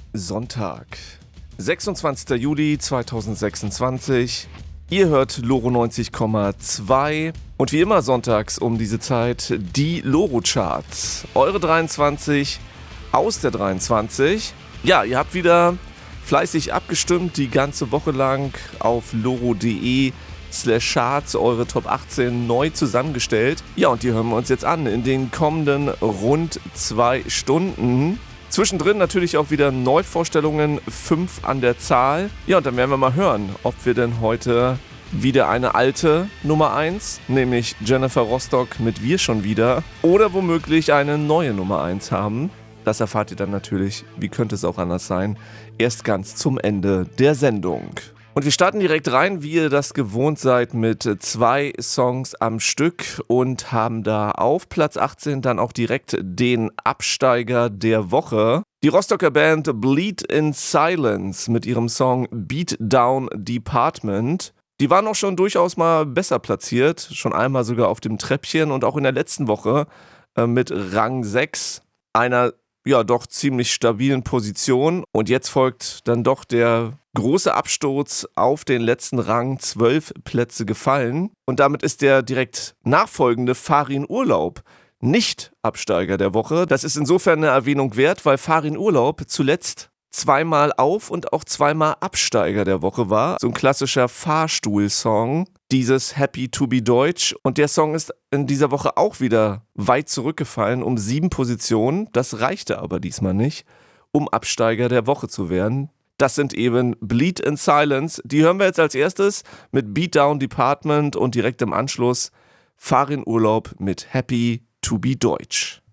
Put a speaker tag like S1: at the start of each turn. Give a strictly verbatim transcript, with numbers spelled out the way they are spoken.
S1: Sonntag, sechsundzwanzigster Juli zweitausendsechsundzwanzig. Ihr hört Loro neunzig Komma zwei und wie immer sonntags um diese Zeit die Loro-Charts. Eure dreiundzwanzig aus der dreiundzwanzig. Ja, ihr habt wieder fleißig abgestimmt die ganze Woche lang auf loro.de slash Charts, eure Top achtzehn neu zusammengestellt. Ja, und die hören wir uns jetzt an in den kommenden rund zwei Stunden. Zwischendrin natürlich auch wieder Neuvorstellungen, fünf an der Zahl. Ja, und dann werden wir mal hören, ob wir denn heute wieder eine alte Nummer eins, nämlich Jennifer Rostock mit Wir schon wieder, oder womöglich eine neue Nummer eins haben. Das erfahrt ihr dann natürlich, wie könnte es auch anders sein, erst ganz zum Ende der Sendung. Und wir starten direkt rein, wie ihr das gewohnt seid, mit zwei Songs am Stück und haben da auf Platz achtzehn dann auch direkt den Absteiger der Woche. Die Rostocker Band Bleed in Silence mit ihrem Song Beat Down Department. Die waren auch schon durchaus mal besser platziert, schon einmal sogar auf dem Treppchen und auch in der letzten Woche äh, mit Rang sechs, einer ja doch ziemlich stabilen Position. Und jetzt folgt dann doch der große Absturz auf den letzten Rang, zwölf Plätze gefallen. Und damit ist der direkt nachfolgende Farin Urlaub nicht Absteiger der Woche. Das ist insofern eine Erwähnung wert, weil Farin Urlaub zuletzt zweimal auf und auch zweimal Absteiger der Woche war. So ein klassischer Fahrstuhl-Song, dieses Happy to be Deutsch. Und der Song ist in dieser Woche auch wieder weit zurückgefallen, um sieben Positionen. Das reichte aber diesmal nicht, um Absteiger der Woche zu werden. Das sind eben Bleed in Silence. Die hören wir jetzt als erstes mit Beat Down Department und direkt im Anschluss Farin Urlaub mit Happy to be Deutsch.